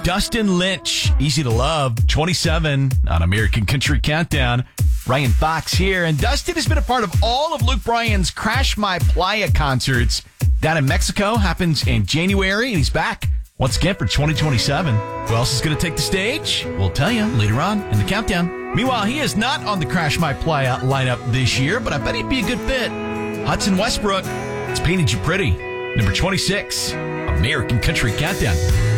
Dustin Lynch, Easy to Love, 27 on American Country Countdown. Ryan Fox here, and Dustin has been a part of all of Luke Bryan's Crash My Playa concerts down in Mexico. Happens in January, and he's back once again for 2027. Who else is going to take the stage? We'll tell you later on in the countdown. Meanwhile, he is not on the Crash My Playa lineup this year, but I bet he'd be a good fit. Hudson Westbrook, It's Painted You Pretty. Number 26, American Country Countdown.